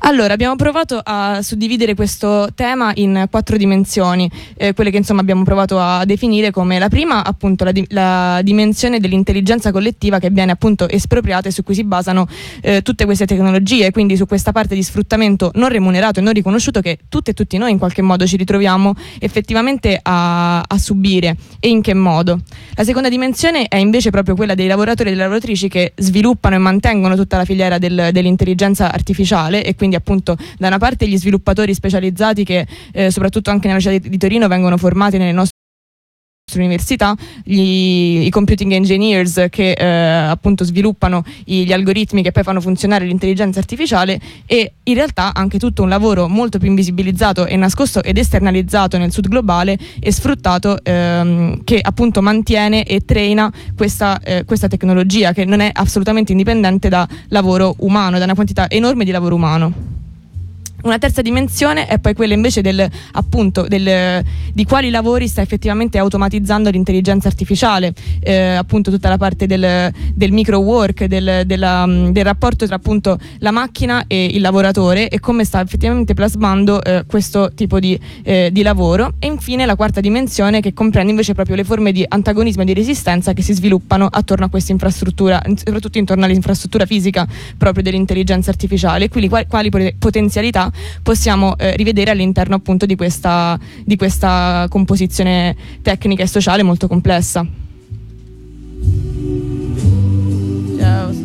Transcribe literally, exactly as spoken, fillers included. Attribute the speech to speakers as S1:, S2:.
S1: Allora, abbiamo provato a suddividere questo tema in quattro dimensioni, eh, quelle che insomma abbiamo provato a definire come la prima, appunto la, di- la dimensione dell'intelligenza collettiva che viene appunto espropriata e su cui si basano eh, tutte queste tecnologie, quindi su questa parte di sfruttamento non remunerato e non riconosciuto che tutte e tutti noi in qualche modo ci ritroviamo effettivamente a, a subire, e in che modo. La seconda dimensione è invece proprio quella dei lavoratori e delle lavoratrici che sviluppano e mantengono tutta la filiera del- dell'intelligenza artificiale, e quindi appunto da una parte gli sviluppatori specializzati che eh, soprattutto anche nell'Università di, di Torino vengono formati nelle nostre università, gli, i computing engineers che eh, appunto sviluppano gli algoritmi che poi fanno funzionare l'intelligenza artificiale, e in realtà anche tutto un lavoro molto più invisibilizzato e nascosto ed esternalizzato nel sud globale e sfruttato, ehm, che appunto mantiene e traina questa, eh, questa tecnologia che non è assolutamente indipendente da lavoro umano, da una quantità enorme di lavoro umano. Una terza dimensione è poi quella invece del, appunto, del, di quali lavori sta effettivamente automatizzando l'intelligenza artificiale, eh, appunto tutta la parte del, del micro work, del, della, del rapporto tra appunto la macchina e il lavoratore, e come sta effettivamente plasmando eh, questo tipo di, eh, di lavoro. E infine la quarta dimensione, che comprende invece proprio le forme di antagonismo e di resistenza che si sviluppano attorno a questa infrastruttura, soprattutto intorno all'infrastruttura fisica proprio dell'intelligenza artificiale, e quindi quali, quali potenzialità possiamo eh, rivedere all'interno appunto di questa, di questa composizione tecnica e sociale molto complessa. Ciao.